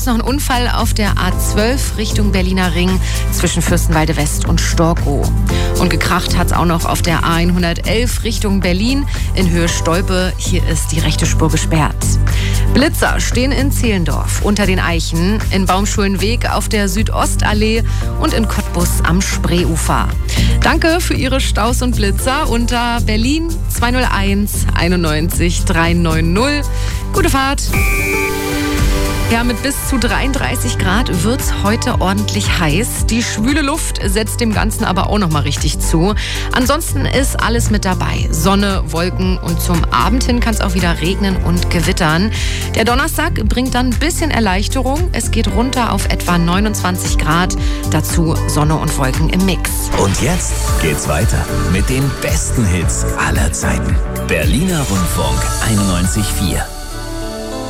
noch ein Unfall auf der A12 Richtung Berliner Ring zwischen Fürstenwalde West und Storkow. Und gekracht hat es auch noch auf der A111 Richtung Berlin in Höhe Stolpe. Hier ist die rechte Spur gesperrt. Blitzer stehen in Zehlendorf unter den Eichen, in Baumschulenweg auf der Südostallee und in Cottbus am Spreeufer. Danke für Ihre Staus und Blitzer unter Berlin 201 91 390. Gute Fahrt! Ja, mit bis zu 33 Grad wird's heute ordentlich heiß. Die schwüle Luft setzt dem Ganzen aber auch noch mal richtig zu. Ansonsten ist alles mit dabei. Sonne, Wolken und zum Abend hin kann es auch wieder regnen und gewittern. Der Donnerstag bringt dann ein bisschen Erleichterung. Es geht runter auf etwa 29 Grad. Dazu Sonne und Wolken im Mix. Und jetzt geht's weiter mit den besten Hits aller Zeiten. Berliner Rundfunk 91,4.